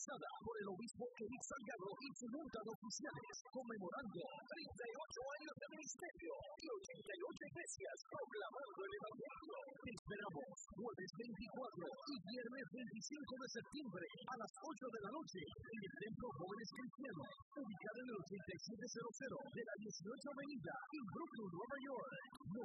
organizada por el obispo Eric Salgado y su junta de oficiales, conmemorando 38 años de ministerio y 88 iglesias proclamando el evangelio. Te esperamos jueves 24 y viernes 25 de septiembre a las 8 de la noche en el Templo Jóvenes Cristianos, ubicado en el 8700 de la 18 Avenida en Brooklyn, Nueva York.